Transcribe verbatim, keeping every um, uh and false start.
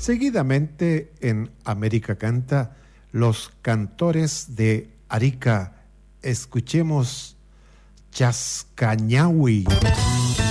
Seguidamente en América Canta, los cantores de Arica. Escuchemos Chascañahui.